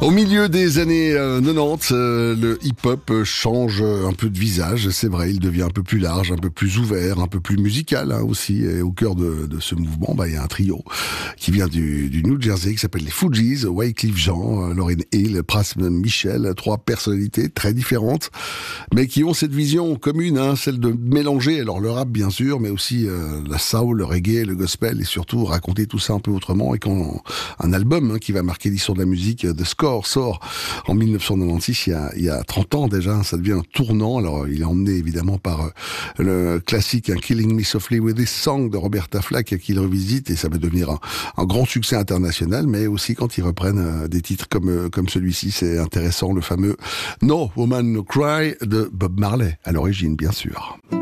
Au milieu des années 90, le hip-hop change un peu de visage, c'est vrai, il devient un peu plus large, un peu plus ouvert, un peu plus musical aussi. Et au cœur de ce mouvement, il y a un trio qui vient du New Jersey, qui s'appelle les Fugees, Wyclef Jean, Lauryn Hill, Pras Michel, trois personnalités très différentes, mais qui ont cette vision commune, celle de mélanger alors le rap bien sûr, mais aussi la soul, le reggae, le gospel, et surtout raconter tout ça un peu autrement. Et quand un album qui va marquer l'histoire de la musique, The Score, sort en 1996, il y a 30 ans déjà, ça devient un tournant. Alors il est emmené évidemment par le classique Killing Me Softly with This Song de Roberta Flack qu'il revisite, et ça va devenir un grand succès international. Mais aussi quand ils reprennent des titres comme celui-ci, c'est intéressant, le fameux No Woman No Cry de Bob Marley à l'origine bien sûr.